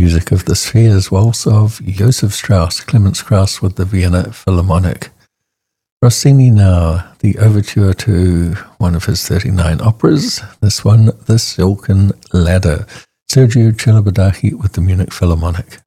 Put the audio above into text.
music of the Spheres Waltz of Joseph Strauss, Clemens Krauss with the Vienna Philharmonic. Rossini now, the overture to one of his 39 operas, this one, The Silken Ladder, Sergio Celibidache with the Munich Philharmonic.